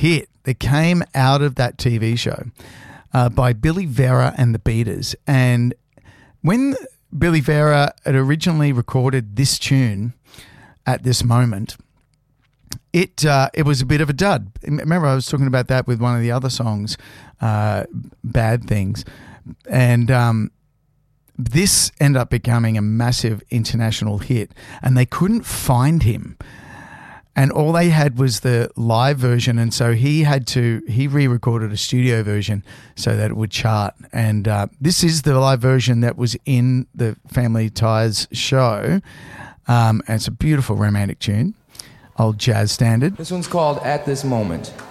hit that came out of that TV show by Billy Vera and the Beaters. And when Billy Vera had originally recorded this tune at this moment, it was a bit of a dud. Remember, I was talking about that with one of the other songs, Bad Things. And this ended up becoming a massive international hit, and they couldn't find him. And all they had was the live version, and so he re-recorded a studio version so that it would chart. And this is the live version that was in the Family Ties show. And it's a beautiful romantic tune, old jazz standard. This one's called At This Moment.